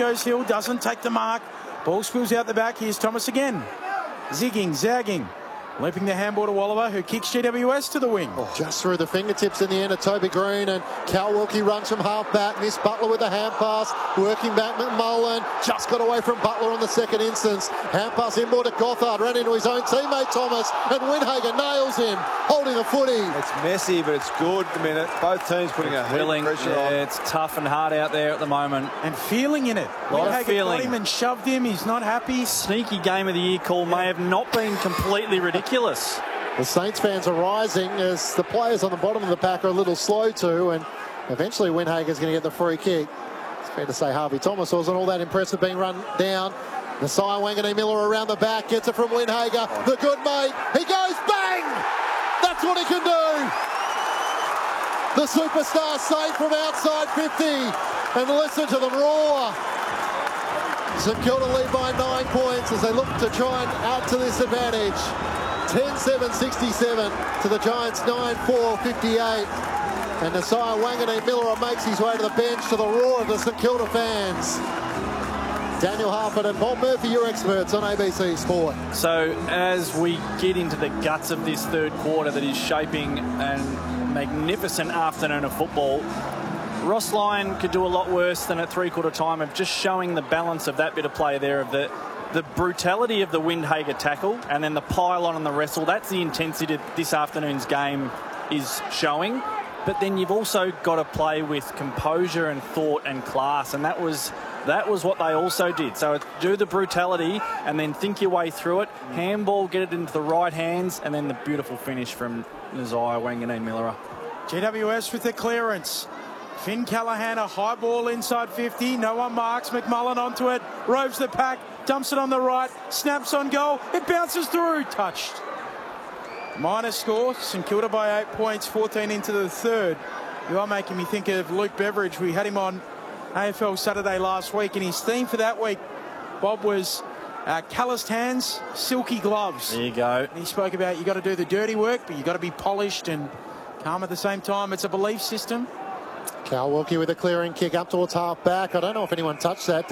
goes Hill, doesn't take the mark. Ball spills out the back. Here's Thomas again. Zigging, zagging. Looping the handball to Oliver, who kicks GWS to the wing. Just through the fingertips in the end of Toby Green, and Cal Wilkie runs from half back. Miss Butler with a hand pass, working back McMullen. Just got away from Butler on the second instance. Hand pass inboard to Gothard, ran into his own teammate Thomas, and Windhager nails him, holding the footy. It's messy, but it's good. I mean, both teams putting a heap of pressure on. It's tough and hard out there at the moment. And feeling in it. Windhager got him and shoved him. He's not happy. Sneaky game of the year call may have not been completely ridiculous. The Saints fans are rising as the players on the bottom of the pack are a little slow too, and eventually Windhager's going to get the free kick. It's fair to say Harvey Thomas wasn't all that impressive being run down. Nasiah Wanganeen-Miller around the back, gets it from Windhager. The good mate, he goes bang! That's what he can do! The superstar saved from outside 50, and listen to them roar. St Kilda lead by 9 points as they look to try and add to this advantage. 10-7-67 to the Giants 9-4-58. And Nasiah Wanganeen-Miller makes his way to the bench to the roar of the St Kilda fans. Daniel Harford and Bob Murphy, your experts on ABC Sport. So as we get into the guts of this third quarter that is shaping a magnificent afternoon of football, Ross Lyon could do a lot worse than at three-quarter time of just showing the balance of that bit of play there, of the brutality of the Windhager tackle and then the pile-on and the wrestle. That's the intensity this afternoon's game is showing. But then you've also got to play with composure and thought and class, and that was what they also did. So do the brutality and then think your way through it. Handball, get it into the right hands, and then the beautiful finish from Nasiah Wanganeen-Miller. GWS with the clearance. Finn Callaghan, a high ball inside 50. No one marks. McMullen onto it. Roves the pack. Dumps it on the right. Snaps on goal. It bounces through. Touched. Minor score. St Kilda by 8 points. 14 into the third. You are making me think of Luke Beveridge. We had him on AFL Saturday last week, and his theme for that week, Bob, was calloused hands, silky gloves. There you go. And he spoke about you got to do the dirty work, but you got to be polished and calm at the same time. It's a belief system. Cal Wilkie with a clearing kick up towards half back. I don't know if anyone touched that.